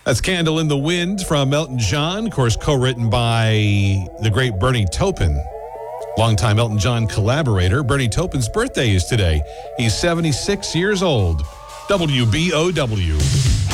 That's Candle in the Wind from Elton John, of course, co-written by the great Bernie Taupin, longtime Elton John collaborator. Bernie Taupin's birthday is today. He's 76 years old. WBOW.